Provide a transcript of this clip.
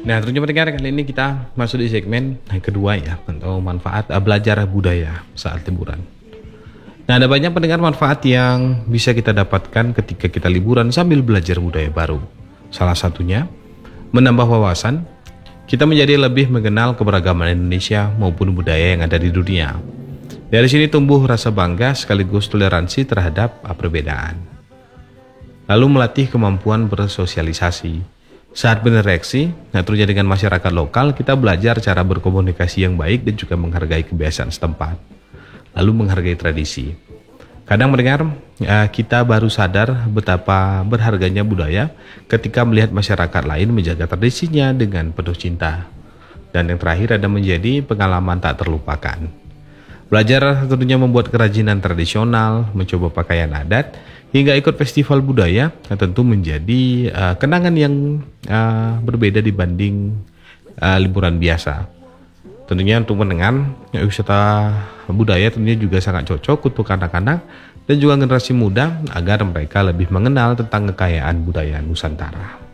Nah, tentunya pendengar, kali ini kita masuk di segmen yang kedua ya, atau manfaat belajar budaya saat liburan. Nah, ada banyak pendengar manfaat yang bisa kita dapatkan ketika kita liburan sambil belajar budaya baru. Salah satunya, menambah wawasan, kita menjadi lebih mengenal keberagaman Indonesia maupun budaya yang ada di dunia. Dari sini tumbuh rasa bangga sekaligus toleransi terhadap perbedaan. Lalu melatih kemampuan bersosialisasi. Saat berinteraksi, tentunya dengan masyarakat lokal, kita belajar cara berkomunikasi yang baik dan juga menghargai kebiasaan setempat. Lalu menghargai tradisi. Kadang mendengar, kita baru sadar betapa berharganya budaya ketika melihat masyarakat lain menjaga tradisinya dengan penuh cinta. Dan yang terakhir ada menjadi pengalaman tak terlupakan. Belajar tentunya membuat kerajinan tradisional, mencoba pakaian adat, hingga ikut festival budaya, tentu menjadi kenangan yang berbeda dibanding liburan biasa. Tentunya untuk mendengar wisata budaya tentunya juga sangat cocok untuk anak-anak dan juga generasi muda agar mereka lebih mengenal tentang kekayaan budaya Nusantara.